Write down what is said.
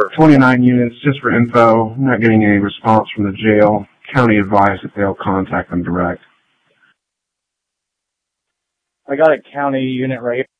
serve? 29 units, just for info. I'm not getting any response from the jail. County advised that they'll contact them direct. I got a county unit right